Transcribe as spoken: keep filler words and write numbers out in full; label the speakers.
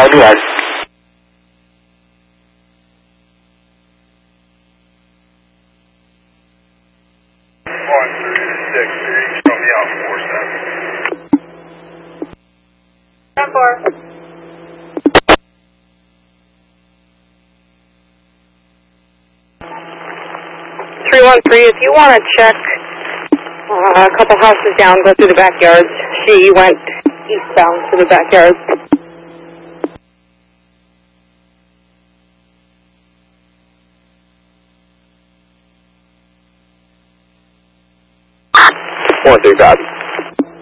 Speaker 1: Roger that.
Speaker 2: one three six three, show me out four seven. ten four.
Speaker 3: three one three, if you want to check uh, a couple houses down, go through the backyards. She went eastbound to the backyards.
Speaker 1: One three, copy.